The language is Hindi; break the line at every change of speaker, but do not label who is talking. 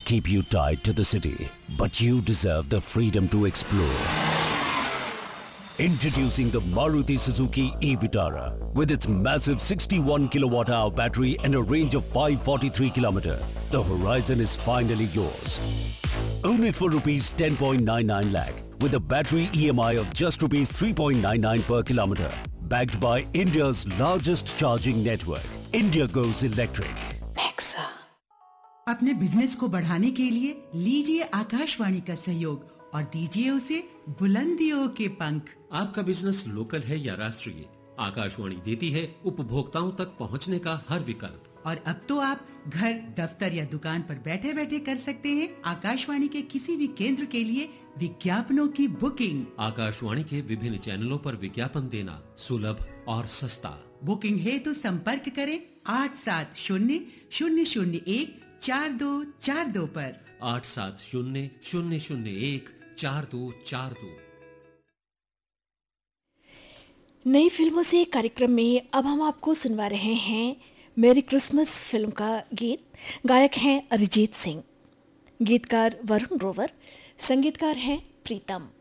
keep you tied to the city, but you deserve the freedom to explore. Introducing the Maruti Suzuki e-Vitara with its massive 61 kilowatt-hour battery and a range of 543 kilometers. The horizon is finally yours. Own it for rupees 10.99 lakh with a battery EMI of just rupees 3.99 per kilometer. Backed by India's largest charging network, India goes electric.
Nexa.
अपने बिजनेस को बढ़ाने के लिए लीजिए आकाशवाणी का सहयोग और दीजिए उसे बुलंदियों के पंख।
आपका बिजनेस लोकल है या राष्ट्रीय, आकाशवाणी देती है उपभोक्ताओं तक पहुंचने का हर विकल्प।
और अब तो आप घर, दफ्तर या दुकान पर बैठे बैठे कर सकते हैं आकाशवाणी के किसी भी केंद्र के लिए विज्ञापनों की बुकिंग।
आकाशवाणी के विभिन्न चैनलों पर विज्ञापन देना सुलभ और सस्ता।
बुकिंग है तो संपर्क करें 8700014242 पर।
8700014242।
नई फिल्मों से कार्यक्रम में अब हम आपको सुनवा रहे हैं मेरी क्रिसमस फिल्म का गीत। गायक हैं अरिजीत सिंह, गीतकार वरुण ग्रोवर, संगीतकार हैं प्रीतम।